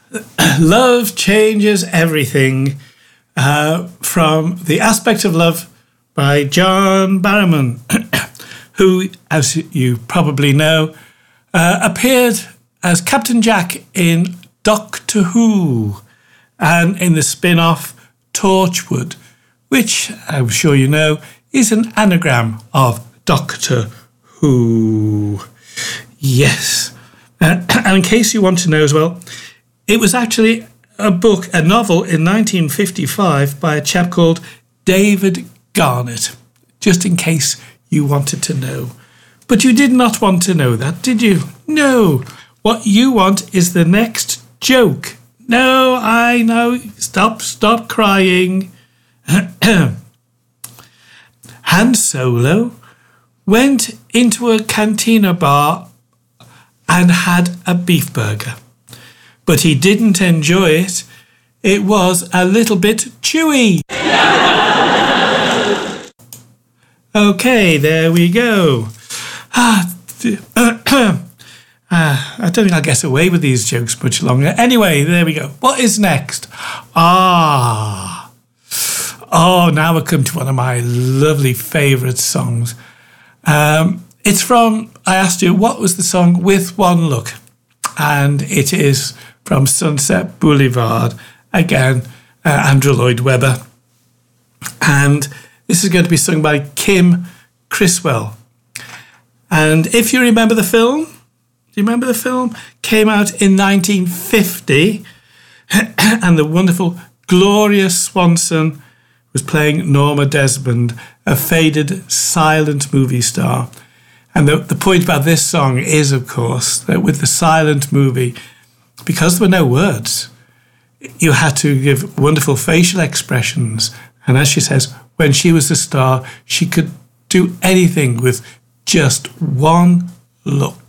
Love Changes Everything, from The Aspect of Love by John Barrowman, who, as you probably know, appeared as Captain Jack in Doctor Who and in the spin-off Torchwood, which I'm sure you know is an anagram of Doctor Who. Yes. And in case you want to know as well, it was actually a novel in 1955 by a chap called David Garnett, just in case you wanted to know. But you did not want to know that, did you? No. What you want is the next joke. No, I know. Stop crying. Han Solo went into a cantina bar and had a beef burger. But he didn't enjoy it. It was a little bit chewy. Okay, there we go. I don't think I'll get away with these jokes much longer. Anyway, there we go. What is next? Now we come to one of my lovely favourite songs. It's from, I asked you, what was the song? With One Look. And it is from Sunset Boulevard. Again, Andrew Lloyd Webber. And this is going to be sung by Kim Criswell. And if you remember the film, do you remember the film? Came out in 1950. And the wonderful Gloria Swanson was playing Norma Desmond, a faded silent movie star. And the point about this song is, of course, that with the silent movie, because there were no words, you had to give wonderful facial expressions. And as she says, when she was a star, she could do anything with just one look.